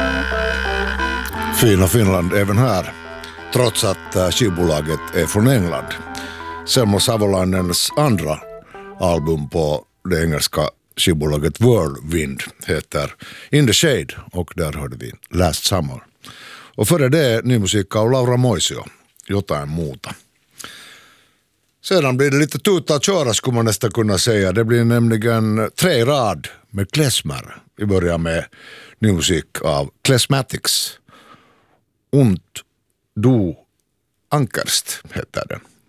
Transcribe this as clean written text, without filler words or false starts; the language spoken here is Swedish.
Fina Finland även här, trots att skivbolaget är från England. Selma Savolanens andra album på det engelska skivbolaget Whirlwind heter In the Shade, och där hörde vi Last Summer. Och före det ny musik av Laura Moisio, Jotain muuta. Sedan blir det lite tuta att köra, skulle man nästan kunna säga. Det blir nämligen 3 rad med klezmer. Vi börjar med ny musik av Klezmatics. Und du Ankerst heter den.